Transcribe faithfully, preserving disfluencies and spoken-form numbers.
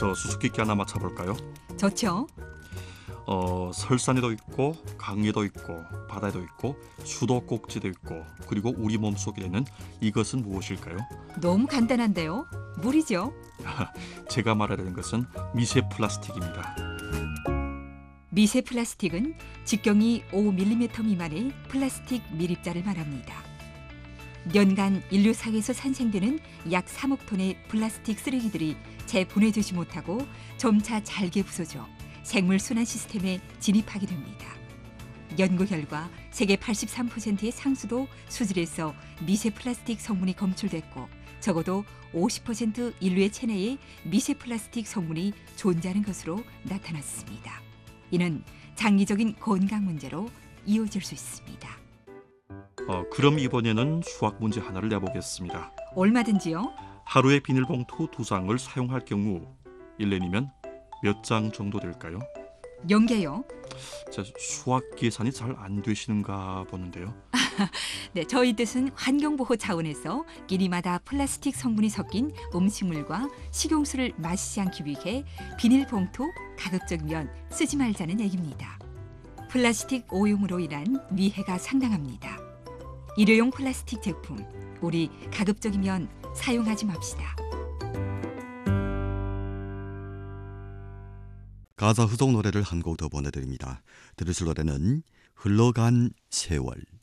저 수수께끼 하나 맞춰볼까요? 좋죠? 어, 설산에도 있고 강에도 있고 바다에도 있고 수도꼭지도 있고 그리고 우리 몸속에 있는 이것은 무엇일까요? 너무 간단한데요. 물이죠. 제가 말하려는 것은 미세 플라스틱입니다. 미세 플라스틱은 직경이 오 밀리미터 미만의 플라스틱 밀입자를 말합니다. 연간 인류상에서 산생되는 약 삼억 톤의 플라스틱 쓰레기들이 재분해되지 못하고 점차 잘게 부서져 생물 순환 시스템에 진입하게 됩니다. 연구 결과 세계 팔십삼 퍼센트의 상수도 수질에서 미세 플라스틱 성분이 검출됐고 적어도 오십 퍼센트 인류의 체내에 미세 플라스틱 성분이 존재하는 것으로 나타났습니다. 이는 장기적인 건강 문제로 이어질 수 있습니다. 어, 그럼 이번에는 수학 문제 하나를 내보겠습니다. 얼마든지요. 하루에 비닐봉투 두 장을 사용할 경우 일 년이면 몇 장 정도 될까요? 연계요. 자, 수학 계산이 잘 안 되시는가 보는데요. 네, 저희 뜻은 환경보호 차원에서 끼니마다 플라스틱 성분이 섞인 음식물과 식용수를 마시지 않기 위해 비닐봉투 가급적이면 쓰지 말자는 얘기입니다. 플라스틱 오염으로 인한 위해가 상당합니다. 일회용 플라스틱 제품, 우리 가급적이면 사용하지 맙시다. 가사 후속 노래를 한 곡 더 보내드립니다. 들으실 노래는 흘러간 세월.